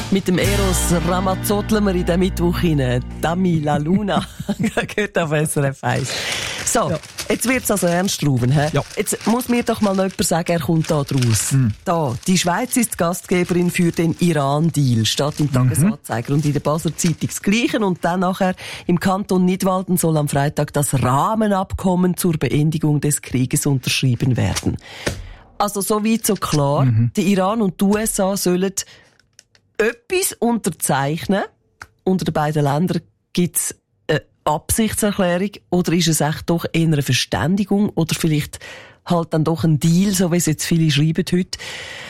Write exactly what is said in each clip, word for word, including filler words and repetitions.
Mit dem Eros Ramazzottler wir in den Mittwoch hinein. Dami la Luna. Gehört auf S R F eins. So, ja. Jetzt wird's also ernst, Ruben. He? Ja. Jetzt muss mir doch mal noch jemand sagen, er kommt da draus. Mhm. Da, die Schweiz ist die Gastgeberin für den Iran-Deal. Steht im Tagesanzeiger mhm. und in der Basler Zeitung das Gleiche. Und dann nachher im Kanton Nidwalden soll am Freitag das Rahmenabkommen zur Beendigung des Krieges unterschrieben werden. Also so weit, so klar. Mhm. Der Iran und die U S A sollen etwas unterzeichnen. Unter den beiden Ländern gibt's eine Absichtserklärung, oder ist es echt doch eher eine Verständigung oder vielleicht halt dann doch ein Deal, so wie es jetzt viele schreiben heute.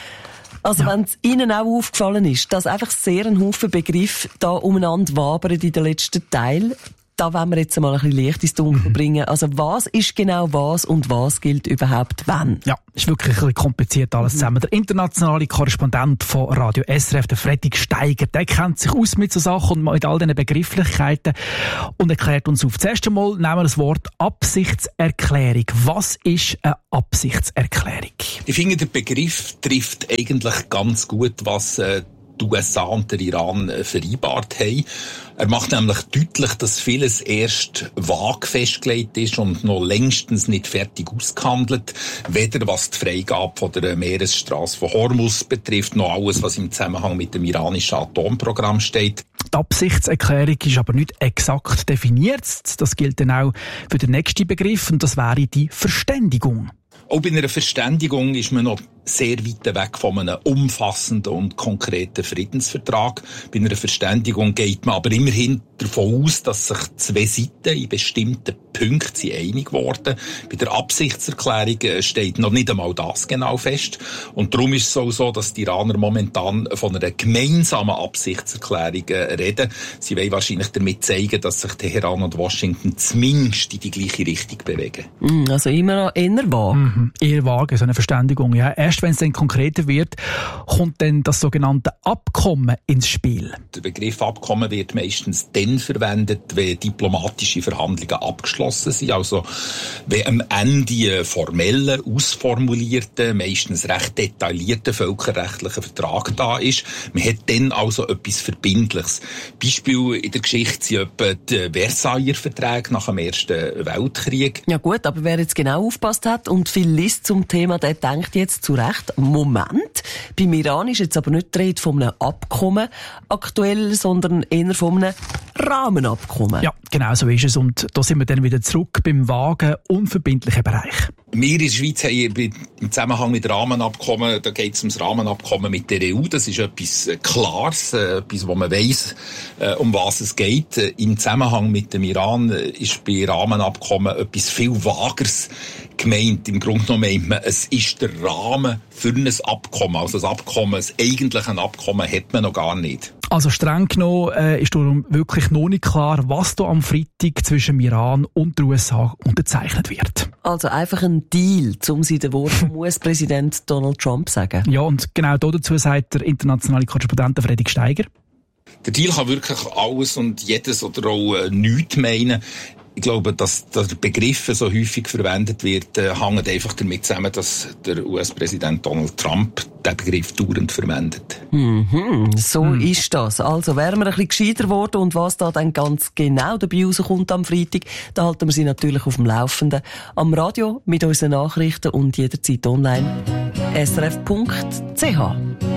Also ja. Wenn es Ihnen auch aufgefallen ist, dass einfach sehr ein Haufen Begriffe da umeinander wabern in den letzten Teil, da wollen wir jetzt mal ein bisschen Licht ins Dunkel bringen. Also was ist genau was und was gilt überhaupt wann? Ja, ist wirklich ein bisschen kompliziert alles mhm. zusammen. Der internationale Korrespondent von Radio S R F, der Fredrik Steiger, der kennt sich aus mit so Sachen und mit all diesen Begrifflichkeiten und erklärt uns auf. Zuerst einmal nehmen wir das Wort Absichtserklärung. Was ist eine Absichtserklärung? Ich finde, der Begriff trifft eigentlich ganz gut, was äh, die U S A und der Iran äh, vereinbart haben. Er macht nämlich deutlich, dass vieles erst vage festgelegt ist und noch längstens nicht fertig ausgehandelt. Weder was die Freigabe von der Meeresstraße von Hormuz betrifft, noch alles, was im Zusammenhang mit dem iranischen Atomprogramm steht. Die Absichtserklärung ist aber nicht exakt definiert. Das gilt dann auch für den nächsten Begriff, und das wäre die Verständigung. Auch bei einer Verständigung ist man noch sehr weit weg von einem umfassenden und konkreten Friedensvertrag. Bei einer Verständigung geht man aber immerhin davon aus, dass sich zwei Seiten in bestimmten Punkten einig wurden. Bei der Absichtserklärung steht noch nicht einmal das genau fest. Und darum ist es auch so, dass die Iraner momentan von einer gemeinsamen Absichtserklärung reden. Sie wollen wahrscheinlich damit zeigen, dass sich Teheran und Washington zumindest in die gleiche Richtung bewegen. Also immer noch eher vage. Mhm, eher vage, so eine Verständigung. Ja. Erst wenn es dann konkreter wird, kommt dann das sogenannte Abkommen ins Spiel. Der Begriff Abkommen wird meistens dann verwendet, wenn diplomatische Verhandlungen abgeschlossen sind. Also wenn am Ende ein formeller, ausformulierter, meistens recht detaillierter völkerrechtlicher Vertrag da ist. Man hat dann also etwas Verbindliches. Beispiel in der Geschichte sind etwa die Versailler Verträge nach dem Ersten Weltkrieg. Ja gut, aber wer jetzt genau aufgepasst hat und viel liest zum Thema, der denkt jetzt zu Recht, Moment, beim Iran ist jetzt aber nicht die Rede von einem Abkommen aktuell, sondern eher von einem Rahmenabkommen. Ja, genau so ist es. Und da sind wir dann wieder zurück beim vagen, unverbindlichen Bereich. Wir in der Schweiz haben im Zusammenhang mit Rahmenabkommen, da geht es ums Rahmenabkommen mit der E U. Das ist etwas Klares, etwas, wo man weiss, um was es geht. Im Zusammenhang mit dem Iran ist bei Rahmenabkommen etwas viel Vageres gemeint. Im Grunde genommen meint man, es ist der Rahmen für ein Abkommen. Also das Abkommen, das eigentliche Abkommen hat man noch gar nicht. Also streng genommen äh, ist darum wirklich noch nicht klar, was da am Freitag zwischen dem Iran und den U S A unterzeichnet wird. Also einfach ein Deal, um sie den Wort vom U S-Präsident Donald Trump zu sagen. Ja, und genau dazu sagt der internationale Korrespondent Fredrik Steiger. Der Deal kann wirklich alles und jedes oder auch äh, nichts meinen. Ich glaube, dass der Begriff so häufig verwendet wird, äh, hängt einfach damit zusammen, dass der U S-Präsident Donald Trump den Begriff dauernd verwendet. Mhm, so mhm. ist das. Also wären wir ein bisschen gescheiter geworden und was da dann ganz genau dabei rauskommt am Freitag, da halten wir Sie natürlich auf dem Laufenden. Am Radio mit unseren Nachrichten und jederzeit online. S R F Punkt C H